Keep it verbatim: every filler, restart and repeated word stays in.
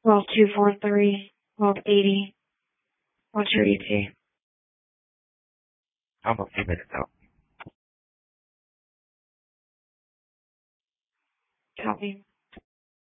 twelve two four three, twelve eighty. What's your E T? I'm a few minutes out. Copy.